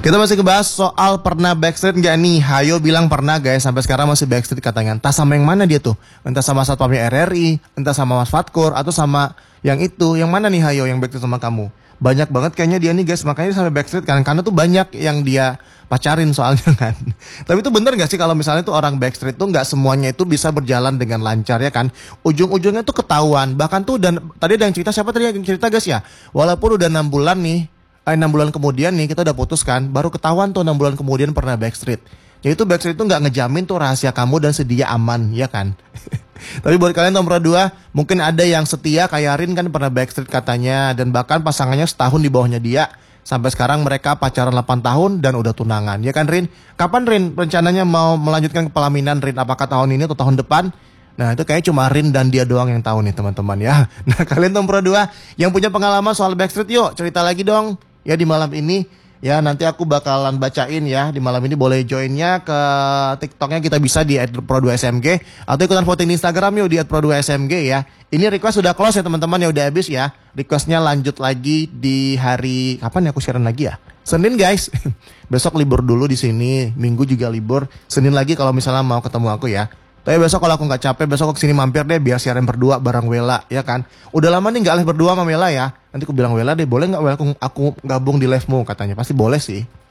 Kita masih ngebahas soal pernah backstreet gak nih? Hayo bilang pernah guys, sampai sekarang masih backstreet katanya. Entah sama yang mana dia tuh? Entah sama Satpamnya RRI, entah sama Mas Fatkur, atau sama yang itu. Yang mana nih Hayo yang backstreet sama kamu? Banyak banget kayaknya dia nih guys, makanya dia sampai backstreet kan. Karena tuh banyak yang dia pacarin soalnya kan. Tapi itu bener gak sih kalau misalnya tuh orang backstreet tuh gak semuanya itu bisa berjalan dengan lancar ya kan? Ujung-ujungnya tuh ketahuan. Bahkan tuh dan tadi ada yang cerita, siapa tadi yang cerita guys ya? Walaupun udah 6 bulan nih, 6 bulan kemudian nih kita udah putus kan, baru ketahuan tuh 6 bulan kemudian pernah backstreet. Jadi itu backstreet itu nggak ngejamin tuh rahasia kamu dan sedia aman, ya kan? Tapi buat kalian nomor 2, mungkin ada yang setia kayak Rin kan pernah backstreet katanya, dan bahkan pasangannya setahun di bawahnya dia. Sampai sekarang mereka pacaran 8 tahun dan udah tunangan, ya kan Rin? Kapan Rin rencananya mau melanjutkan ke pelaminan Rin? Apakah tahun ini atau tahun depan? Nah itu kayaknya cuma Rin dan dia doang yang tahu nih teman-teman ya. Nah kalian nomor 2 yang punya pengalaman soal backstreet, yuk cerita lagi dong. Ya di malam ini ya nanti aku bakalan bacain ya. Di malam ini boleh joinnya ke TikToknya, kita bisa di @pro2smg atau ikutan voting di Instagram yuk di @pro2smg ya. Ini request sudah close ya teman-teman ya, udah habis ya. Requestnya lanjut lagi di hari kapan ya aku siaran lagi ya? Senin guys. Besok libur dulu di sini, Minggu juga libur. Senin lagi kalau misalnya mau ketemu aku ya. Tapi besok kalau aku nggak capek, besok aku kesini mampir deh biar siaran berdua bareng Wela, ya kan? Udah lama nih nggak live berdua sama Wela ya. Nanti aku bilang Wela deh, boleh nggak Wela aku gabung di live-mu katanya. Pasti boleh sih.